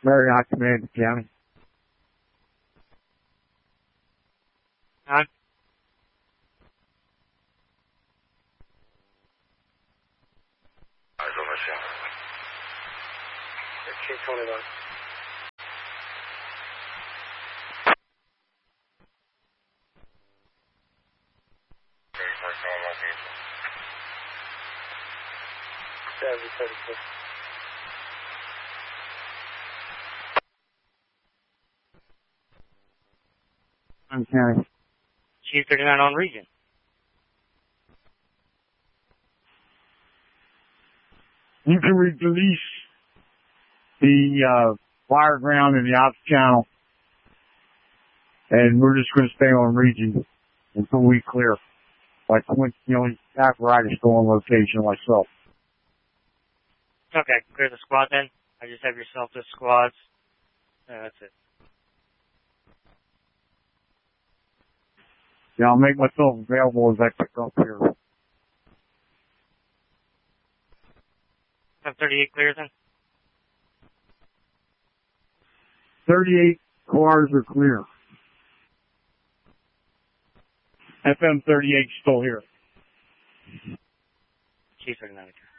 Marriott Command County. On. County. Chief 39 on region. You can release the fire ground in the ops channel, and we're just going to stay on region until we clear. Like, apparatus go on location myself. Okay, clear the squad then. I just have yourself to squads. That's it. Yeah, I'll make myself available as I pick up here. Have 38 clear then? 38 cars are clear. FM 38 still here. Chief 39.